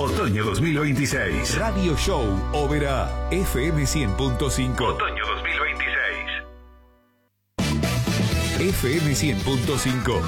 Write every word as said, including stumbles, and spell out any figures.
Otoño dos mil veintiséis. Radio Show Oberá, F M cien punto cinco. Otoño dos mil veintiséis. F M cien punto cinco.